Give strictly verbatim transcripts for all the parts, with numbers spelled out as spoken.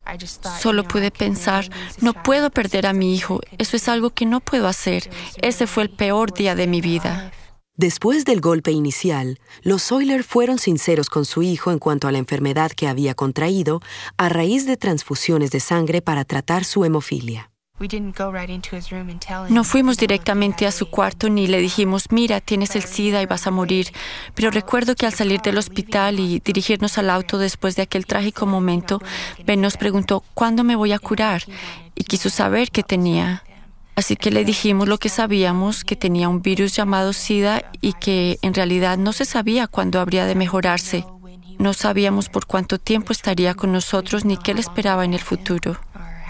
Solo pude pensar, no puedo perder a mi hijo, eso es algo que no puedo hacer. Ese fue el peor día de mi vida. Después del golpe inicial, los Sawyer fueron sinceros con su hijo en cuanto a la enfermedad que había contraído a raíz de transfusiones de sangre para tratar su hemofilia. No fuimos directamente a su cuarto ni le dijimos, mira, tienes el SIDA y vas a morir. Pero recuerdo que al salir del hospital y dirigirnos al auto después de aquel trágico momento, Ben nos preguntó, ¿cuándo me voy a curar? Y quiso saber qué tenía. Así que le dijimos lo que sabíamos, que tenía un virus llamado SIDA y que en realidad no se sabía cuándo habría de mejorarse. No sabíamos por cuánto tiempo estaría con nosotros ni qué le esperaba en el futuro.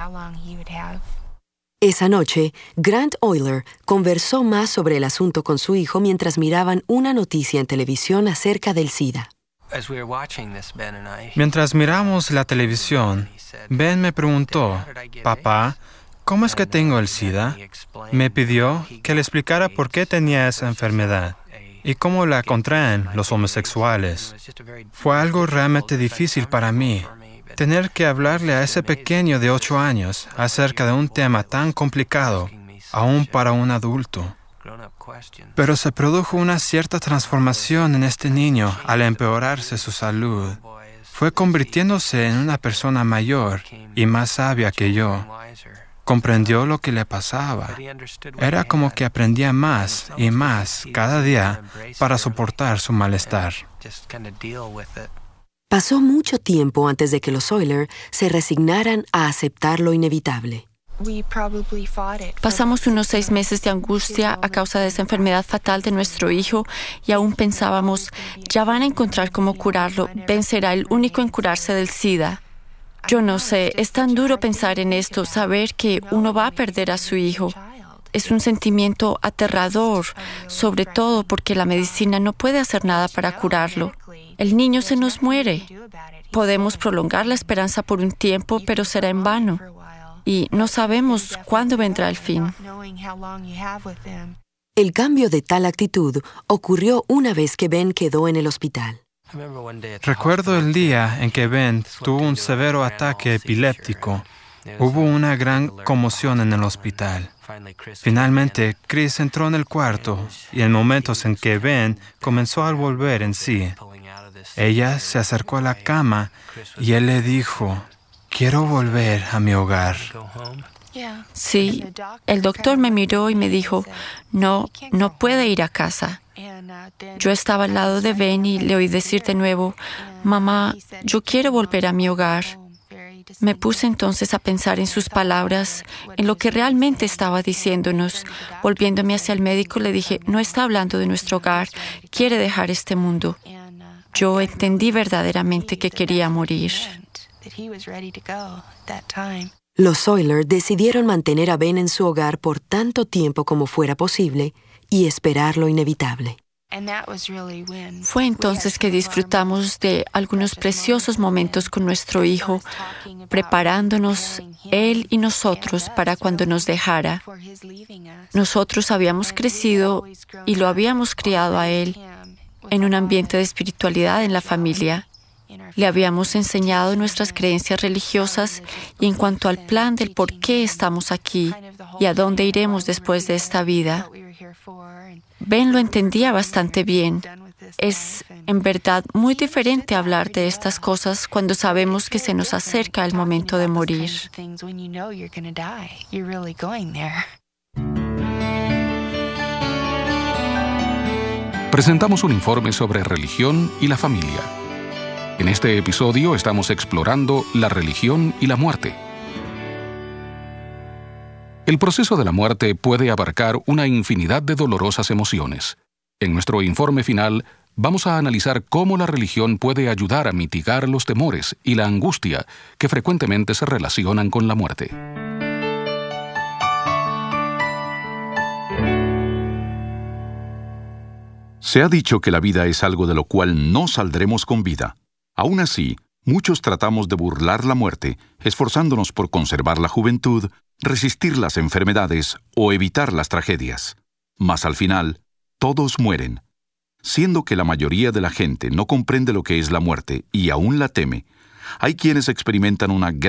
Esa noche, Grant Oyler conversó más sobre el asunto con su hijo mientras miraban una noticia en televisión acerca del SIDA. Mientras miramos la televisión, Ben me preguntó, «Papá, ¿cómo es que tengo el SIDA?» Me pidió que le explicara por qué tenía esa enfermedad y cómo la contraen los homosexuales. Fue algo realmente difícil para mí, tener que hablarle a ese pequeño de ocho años acerca de un tema tan complicado, aún para un adulto. Pero se produjo una cierta transformación en este niño al empeorarse su salud. Fue convirtiéndose en una persona mayor y más sabia que yo. Comprendió lo que le pasaba. Era como que aprendía más y más cada día para soportar su malestar. Pasó mucho tiempo antes de que los Sawyer se resignaran a aceptar lo inevitable. Pasamos unos seis meses de angustia a causa de esa enfermedad fatal de nuestro hijo y aún pensábamos, ya van a encontrar cómo curarlo, Ben será el único en curarse del SIDA. Yo no sé, es tan duro pensar en esto, saber que uno va a perder a su hijo. Es un sentimiento aterrador, sobre todo porque la medicina no puede hacer nada para curarlo. El niño se nos muere. Podemos prolongar la esperanza por un tiempo, pero será en vano. Y no sabemos cuándo vendrá el fin. El cambio de tal actitud ocurrió una vez que Ben quedó en el hospital. Recuerdo el día en que Ben tuvo un severo ataque epiléptico. Hubo una gran conmoción en el hospital. Finalmente, Chris entró en el cuarto y en momentos en que Ben comenzó a volver en sí, ella se acercó a la cama y él le dijo, «Quiero volver a mi hogar». Sí, el doctor me miró y me dijo, «No, no puede ir a casa». Yo estaba al lado de Ben y le oí decir de nuevo, «Mamá, yo quiero volver a mi hogar». Me puse entonces a pensar en sus palabras, en lo que realmente estaba diciéndonos. Volviéndome hacia el médico, le dije, no está hablando de nuestro hogar, quiere dejar este mundo. Yo entendí verdaderamente que quería morir. Los Sawyer decidieron mantener a Ben en su hogar por tanto tiempo como fuera posible y esperar lo inevitable. Fue entonces que disfrutamos de algunos preciosos momentos con nuestro hijo, preparándonos él y nosotros para cuando nos dejara. Nosotros habíamos crecido y lo habíamos criado a él en un ambiente de espiritualidad en la familia. Le habíamos enseñado nuestras creencias religiosas y en cuanto al plan del por qué estamos aquí y a dónde iremos después de esta vida. Ben lo entendía bastante bien. Es, en verdad, muy diferente hablar de estas cosas cuando sabemos que se nos acerca el momento de morir. Presentamos un informe sobre religión y la familia. En este episodio estamos explorando la religión y la muerte. El proceso de la muerte puede abarcar una infinidad de dolorosas emociones. En nuestro informe final, vamos a analizar cómo la religión puede ayudar a mitigar los temores y la angustia que frecuentemente se relacionan con la muerte. Se ha dicho que la vida es algo de lo cual no saldremos con vida. Aún así, muchos tratamos de burlar la muerte, esforzándonos por conservar la juventud, resistir las enfermedades o evitar las tragedias. Mas al final, todos mueren. Siendo que la mayoría de la gente no comprende lo que es la muerte y aún la teme, hay quienes experimentan una gran